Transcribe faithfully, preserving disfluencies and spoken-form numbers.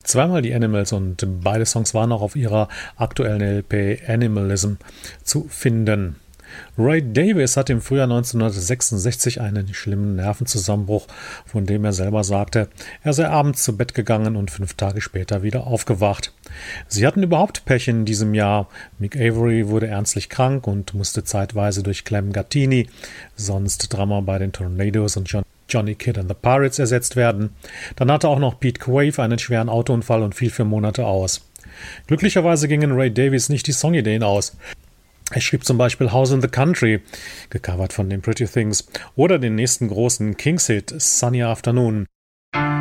zweimal die Animals und beide Songs waren auch auf ihrer aktuellen L P Animalism zu finden. Ray Davies hat im Frühjahr neunzehnhundertsechsundsechzig einen schlimmen Nervenzusammenbruch, von dem er selber sagte, er sei abends zu Bett gegangen und fünf Tage später wieder aufgewacht. Sie hatten überhaupt Pech in diesem Jahr. Mick Avory wurde ernstlich krank und musste zeitweise durch Clem Gattini, sonst Drummer bei den Tornadoes und John Johnny Kidd and the Pirates ersetzt werden. Dann hatte auch noch Pete Quaife einen schweren Autounfall und fiel für Monate aus. Glücklicherweise gingen Ray Davies nicht die Songideen aus. Er schrieb zum Beispiel House in the Country, gecovert von den Pretty Things, oder den nächsten großen Kings-Hit Sunny Afternoon.